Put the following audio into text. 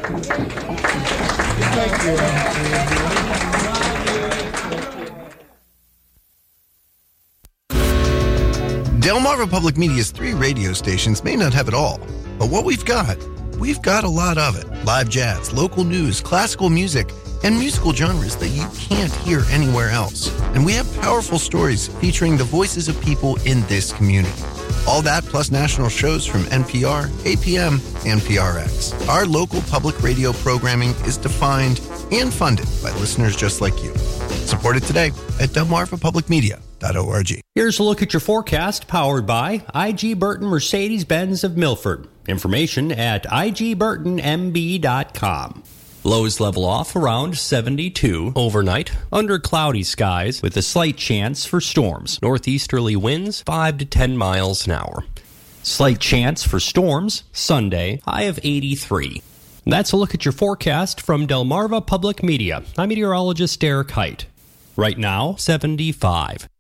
Delmarva Public Media's 3 radio stations may not have it all, but what we've got a lot of it. Live jazz, local news, classical music, and musical genres that you can't hear anywhere else. And we have powerful stories featuring the voices of people in this community. All that plus national shows from NPR, APM, and PRX. Our local public radio programming is defined and funded by listeners just like you. Support it today at delmarvapublicmedia.org. Here's a look at your forecast powered by I.G. Burton Mercedes-Benz of Milford. Information at igburtonmb.com. Lows level off around 72 overnight, under cloudy skies with a slight chance for storms. Northeasterly winds 5 to 10 miles an hour. Slight chance for storms Sunday, high of 83. That's a look at your forecast from Delmarva Public Media. I'm meteorologist Derek Height. Right now, 75.